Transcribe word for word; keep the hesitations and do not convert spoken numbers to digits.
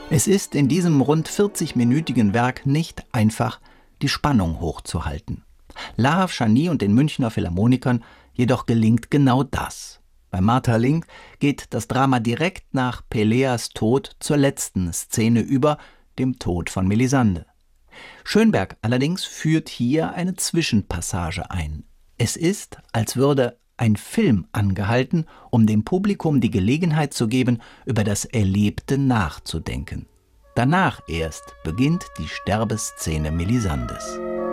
Es ist in diesem rund vierzigminütigen Werk nicht einfach, die Spannung hochzuhalten. Lahav Schani und den Münchner Philharmonikern jedoch gelingt genau das. Bei Maeterlinck geht das Drama direkt nach Peleas Tod zur letzten Szene über, dem Tod von Melisande. Schönberg allerdings führt hier eine Zwischenpassage ein. Es ist, als würde ein Film angehalten, um dem Publikum die Gelegenheit zu geben, über das Erlebte nachzudenken. Danach erst beginnt die Sterbeszene Melisandes.